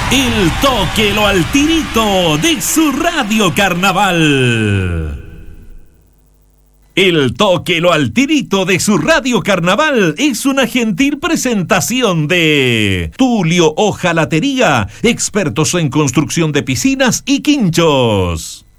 El toque lo al tirito de su Radio Carnaval. El toque lo al tirito de su Radio Carnaval es una gentil presentación de Tulio Hojalatería, expertos en construcción de piscinas y quinchos.